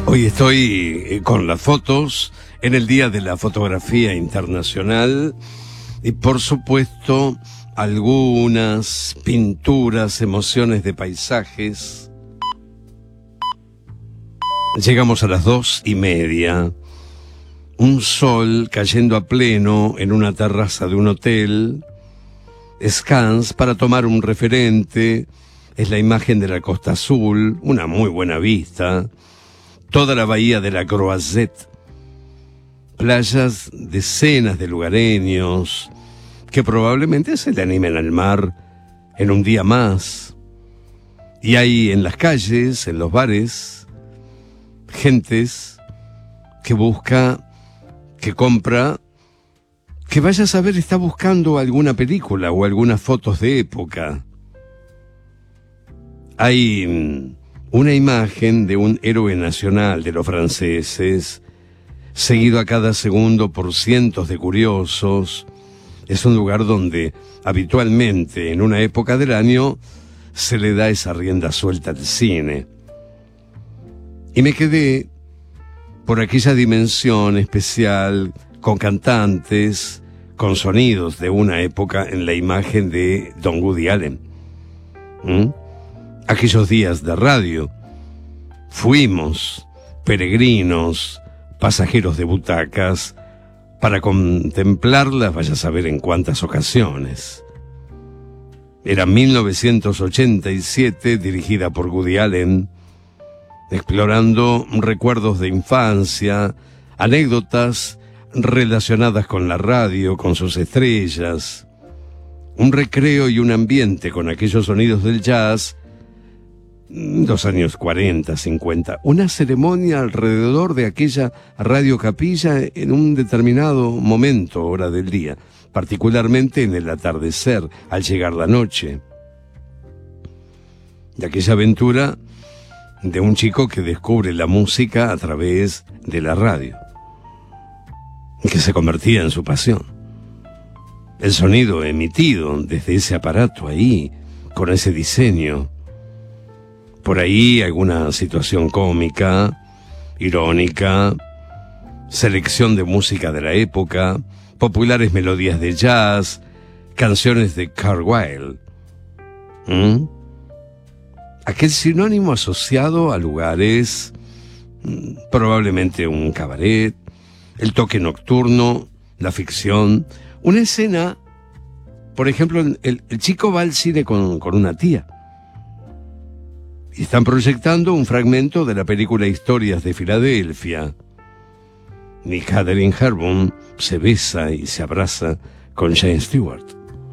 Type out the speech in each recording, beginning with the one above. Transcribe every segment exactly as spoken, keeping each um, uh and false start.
Hoy estoy con las fotos en el Día de la Fotografía Internacional y por supuesto algunas pinturas, emociones de paisajes. Llegamos a las dos y media, un sol cayendo a pleno en una terraza de un hotel. Scans para tomar un referente, es la imagen de la Costa Azul, una muy buena vista. Toda la bahía de la Croisette, playas, decenas de lugareños que probablemente se le animen al mar en un día más. Y hay en las calles, en los bares, gentes que busca, que compra, que vaya a saber está buscando alguna película o algunas fotos de época. Hay una imagen de un héroe nacional de los franceses, seguido a cada segundo por cientos de curiosos. Es un lugar donde habitualmente, en una época del año, se le da esa rienda suelta al cine. Y me quedé por aquella dimensión especial, con cantantes, con sonidos de una época en la imagen de Don Woody Allen. ¿Mm? Aquellos días de radio, fuimos peregrinos, pasajeros de butacas, para contemplarlas, vaya a saber en cuántas ocasiones. Era mil novecientos ochenta y siete, dirigida por Woody Allen, explorando recuerdos de infancia, anécdotas relacionadas con la radio, con sus estrellas, un recreo y un ambiente con aquellos sonidos del jazz, los años cuarenta, cincuenta, una ceremonia alrededor de aquella radiocapilla en un determinado momento, hora del día, particularmente en el atardecer, al llegar la noche. De aquella aventura de un chico que descubre la música a través de la radio, que se convertía en su pasión. El sonido emitido desde ese aparato ahí, con ese diseño. Por ahí alguna situación cómica, irónica, selección de música de la época, populares melodías de jazz, canciones de Kurt Weill. ¿Mm? Aquel sinónimo asociado a lugares, probablemente un cabaret, el toque nocturno, la ficción, una escena, por ejemplo, el, el chico va al cine con, con una tía. Y están proyectando un fragmento de la película Historias de Filadelfia. Y Katharine Hepburn se besa y se abraza con James Stewart.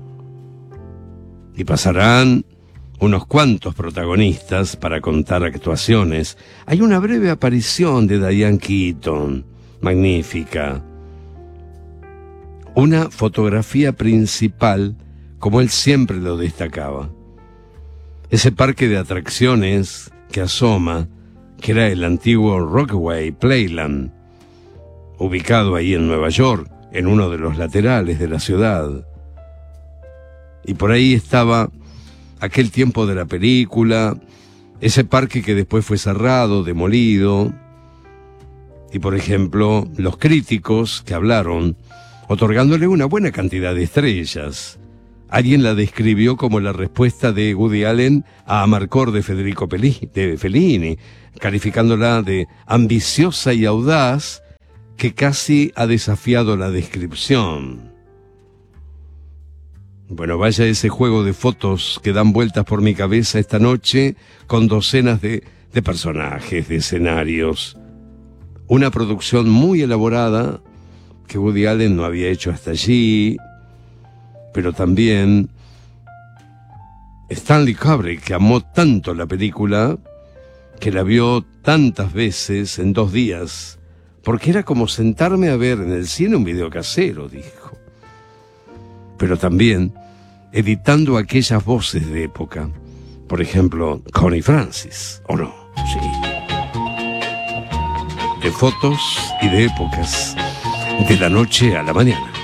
Y pasarán unos cuantos protagonistas para contar actuaciones. Hay una breve aparición de Diane Keaton, magnífica. Una fotografía principal, como él siempre lo destacaba. Ese parque de atracciones que asoma, que era el antiguo Rockaway Playland, ubicado ahí en Nueva York, en uno de los laterales de la ciudad. Y por ahí estaba aquel tiempo de la película, ese parque que después fue cerrado, demolido. Y por ejemplo, los críticos que hablaron, otorgándole una buena cantidad de estrellas. Alguien la describió como la respuesta de Woody Allen a Amarcord de Federico de Fellini, calificándola de ambiciosa y audaz, que casi ha desafiado la descripción. Bueno, vaya ese juego de fotos que dan vueltas por mi cabeza esta noche, con docenas de, de personajes, de escenarios. Una producción muy elaborada que Woody Allen no había hecho hasta allí. Pero también Stanley Kubrick, que amó tanto la película, que la vio tantas veces en dos días, porque era como sentarme a ver en el cine un video casero, dijo. Pero también editando aquellas voces de época, por ejemplo, Connie Francis, ¿o no? Sí. De fotos y de épocas, de la noche a la mañana.